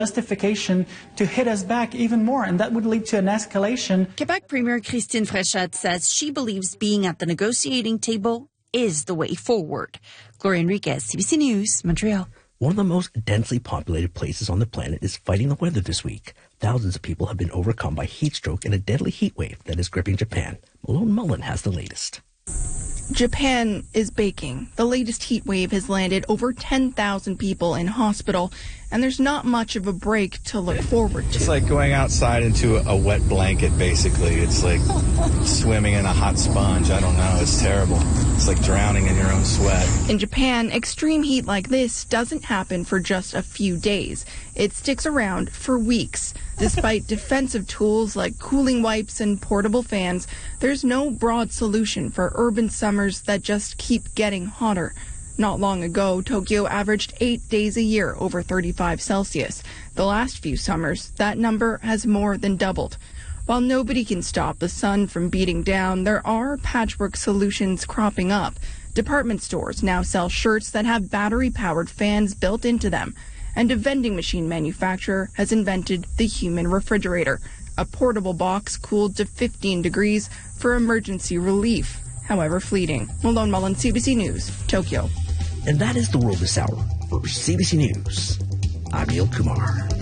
justification to hit us back even more, and that would lead to an escalation. Quebec Premier Christine Fréchette says she believes being at the negotiating table is the way forward. Gloria Enriquez, CBC News, Montreal. One of the most densely populated places on the planet is fighting the weather this week. Thousands of people have been overcome by heat stroke in a deadly heat wave that is gripping Japan. Malone Mullen has the latest. Japan is baking. The latest heat wave has landed over 10,000 people in hospital, and there's not much of a break to look forward to. It's like going outside into a wet blanket, basically. It's like swimming in a hot sponge. I don't know. It's terrible. It's like drowning in your own sweat. In Japan, extreme heat like this doesn't happen for just a few days. It sticks around for weeks. Despite defensive tools like cooling wipes and portable fans, there's no broad solution for urban summers that just keep getting hotter. Not long ago, Tokyo averaged 8 days a year over 35 Celsius. The last few summers, that number has more than doubled. While nobody can stop the sun from beating down, there are patchwork solutions cropping up. Department stores now sell shirts that have battery-powered fans built into them. And a vending machine manufacturer has invented the human refrigerator, a portable box cooled to 15 degrees for emergency relief, however fleeting. Malone Mullen, CBC News, Tokyo. And that is the world this hour. For CBC News, I'm Neil Kumar.